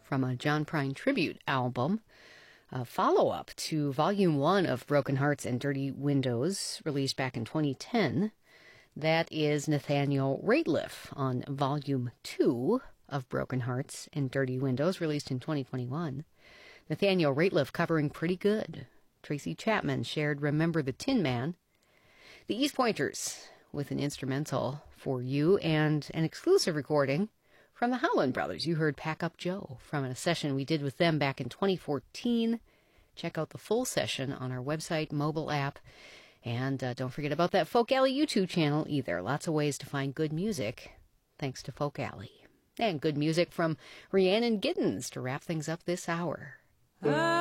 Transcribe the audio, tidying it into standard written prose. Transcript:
from a John Prine tribute album, a follow-up to Volume 1 of Broken Hearts and Dirty Windows, released back in 2010. That is Nathaniel Rateliff on Volume 2 of Broken Hearts and Dirty Windows, released in 2021. Nathaniel Rateliff covering Pretty Good. Tracy Chapman shared Remember the Tin Man. The East Pointers with an instrumental For You and an exclusive recording from the Howland Brothers. You heard Pack Up Joe from a session we did with them back in 2014. Check out the full session on our website, mobile app. And don't forget about that Folk Alley YouTube channel either. Lots of ways to find good music, thanks to Folk Alley. And good music from Rhiannon Giddens to wrap things up this hour.